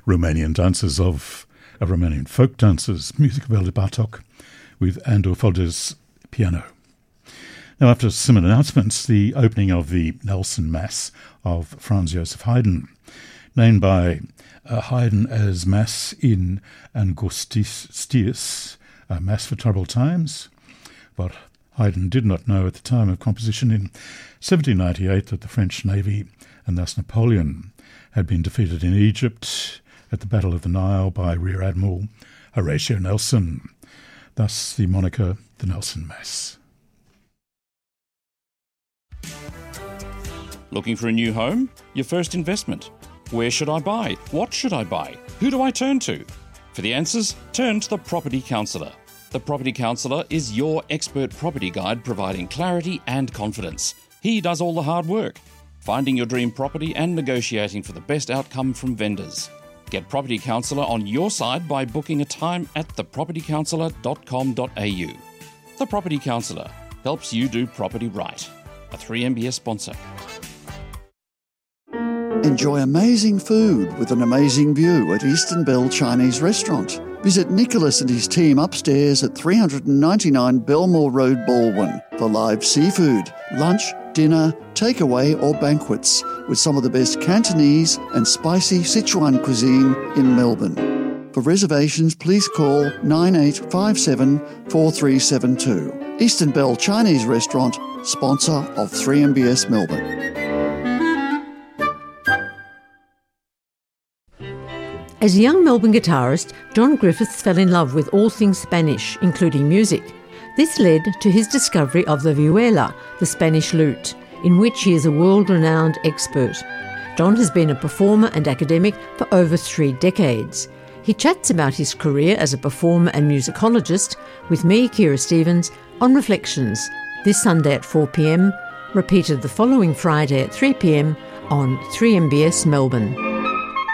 Romanian folk dancers, music of Elder Bartok with Andor Folder's piano. Now, after some announcements, the opening of the Nelson Mass of Franz Joseph Haydn, named by Haydn as Mass in Angustias, a Mass for Troubled Times. But Haydn did not know at the time of composition in 1798 that the French Navy, and thus Napoleon, had been defeated in Egypt at the Battle of the Nile by Rear Admiral Horatio Nelson. Thus the moniker, the Nelson Mass. Looking for a new home? Your first investment? Where should I buy? What should I buy? Who do I turn to? For the answers, turn to the Property Counsellor. The Property Counsellor is your expert property guide providing clarity and confidence. He does all the hard work, finding your dream property and negotiating for the best outcome from vendors. Get Property Counsellor on your side by booking a time at thepropertycounsellor.com.au. The Property Counsellor helps you do property right. A 3MBS sponsor. Enjoy amazing food with an amazing view at Eastern Bell Chinese Restaurant. Visit Nicholas and his team upstairs at 399 Belmore Road, Baldwin for live seafood, lunch, dinner, takeaway or banquets with some of the best Cantonese and spicy Sichuan cuisine in Melbourne. For reservations, please call 9857 4372. Eastern Bell Chinese Restaurant, sponsor of 3MBS Melbourne. As a young Melbourne guitarist, Don Griffiths fell in love with all things Spanish, including music. This led to his discovery of the vihuela, the Spanish lute, in which he is a world-renowned expert. Don has been a performer and academic for over 3 decades. He chats about his career as a performer and musicologist with me, Kira Stevens, on Reflections, this Sunday at 4 p.m, repeated the following Friday at 3 p.m on 3MBS Melbourne.